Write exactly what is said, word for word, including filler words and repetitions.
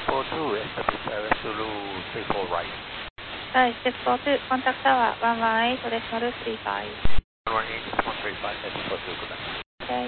four two, establish area Zulu three four right. はい、ステップフォーツー、コンタクトタワーいちいちデシマルさんじゅうご。 one one eight, one three five, establish four two, goodbye.